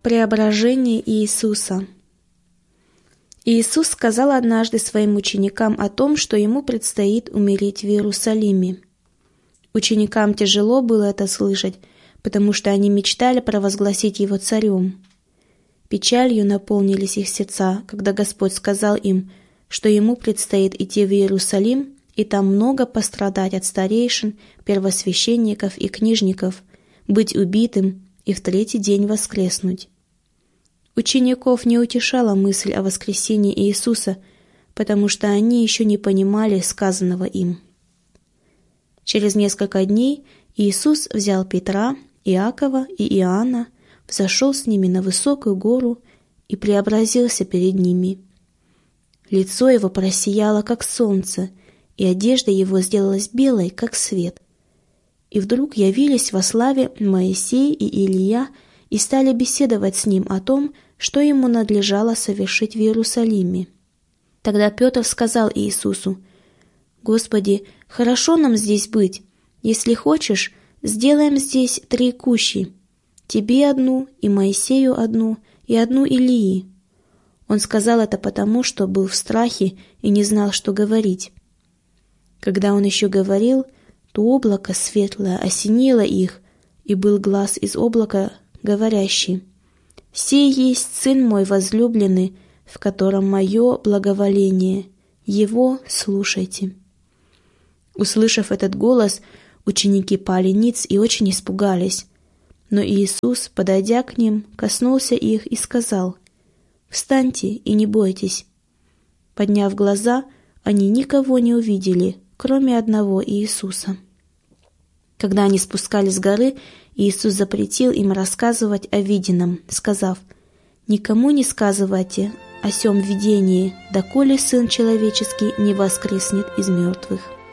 Преображение Иисуса. Иисус сказал однажды своим ученикам о том, что ему предстоит умереть в Иерусалиме. Ученикам тяжело было это слышать, потому что они мечтали провозгласить его царем. Печалью наполнились их сердца, когда Господь сказал им, что ему предстоит идти в Иерусалим и там много пострадать от старейшин, первосвященников и книжников, быть убитым и в третий день воскреснуть. Учеников не утешала мысль о воскресении Иисуса, потому что они еще не понимали сказанного им. Через несколько дней Иисус взял Петра, Иакова и Иоанна, взошел с ними на высокую гору и преобразился перед ними. Лицо его просияло, как солнце, и одежда его сделалась белой, как свет. И вдруг явились во славе Моисей и Илия и стали беседовать с ним о том, что ему надлежало совершить в Иерусалиме. Тогда Петр сказал Иисусу: «Господи, хорошо нам здесь быть. Если хочешь, сделаем здесь 3 кущи. Тебе одну, и Моисею одну, и одну Илии». Он сказал это потому, что был в страхе и не знал, что говорить. Когда он еще говорил, то облако светлое осенило их, и был глас из облака, говорящий: «Сей есть Сын мой возлюбленный, в котором мое благоволение, его слушайте». Услышав этот голос, ученики пали ниц и очень испугались. Но Иисус, подойдя к ним, коснулся их и сказал: «Встаньте и не бойтесь». Подняв глаза, они никого не увидели, кроме одного Иисуса. Когда они спускались с горы, Иисус запретил им рассказывать о виденном, сказав: «Никому не сказывайте о сем видении, доколе Сын Человеческий не воскреснет из мертвых».